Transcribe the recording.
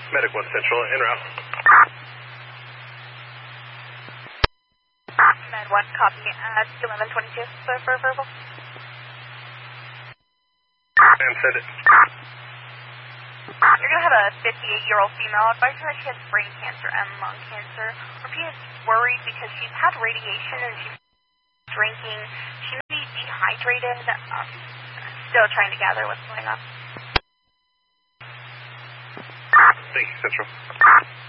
Medic 1 Central, en route. Med 1, copy. 1122 for verbal. Ma'am, send it. You're going to have a 58-year-old female. Advise her that she has brain cancer and lung cancer. Or if she is worried because she's had radiation and she's drinking, she may be dehydrated. Still trying to gather what's going on. Thank you, Central.